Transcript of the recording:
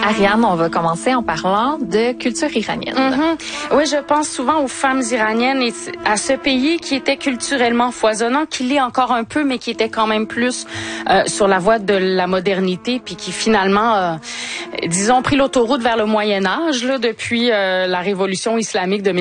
Ariane, on va commencer en parlant de culture iranienne. Oui, je pense souvent aux femmes iraniennes et à ce pays qui était culturellement foisonnant, qui l'est encore un peu, mais qui était quand même plus sur la voie de la modernité, puis qui finalement, disons, pris l'autoroute vers le Moyen Âge là, depuis la révolution islamique de